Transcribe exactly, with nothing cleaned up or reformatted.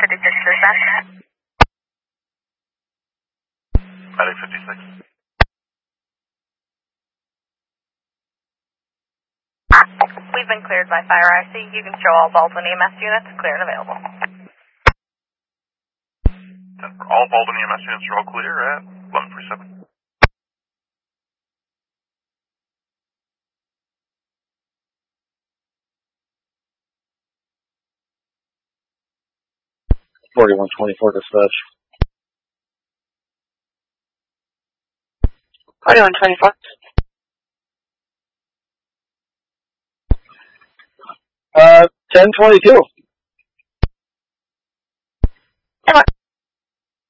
fifty-six dispatch. Medic fifty-six. We've been cleared by Fire I C. You can show all Baldwin E M S units clear and available. All Baldwin E M S units are all clear at eleven forty-seven. forty-one twenty-four dispatch. forty-one twenty-four. Uh, ten twenty-two.